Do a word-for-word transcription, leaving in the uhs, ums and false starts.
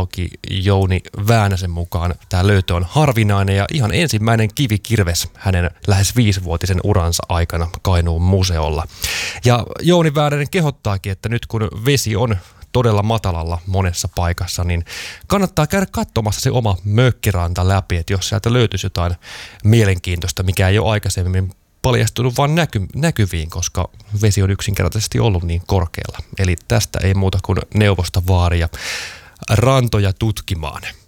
ornitologi Jouni Väänäsen mukaan tämä löytö on harvinainen ja ihan ensimmäinen kivikirves hänen lähes viisivuotisen uransa aikana Kainuun museolla. Ja Jouni Väänänen kehottaakin, että nyt kun vesi on todella matalalla monessa paikassa, niin kannattaa käydä katsomassa se oma mökkiranta läpi, että jos sieltä löytyisi jotain mielenkiintoista, mikä ei ole aikaisemmin paljastunut vaan näky, näkyviin, koska vesi on yksinkertaisesti ollut niin korkealla. Eli tästä ei muuta kuin neuvosta vaaria rantoja tutkimaan.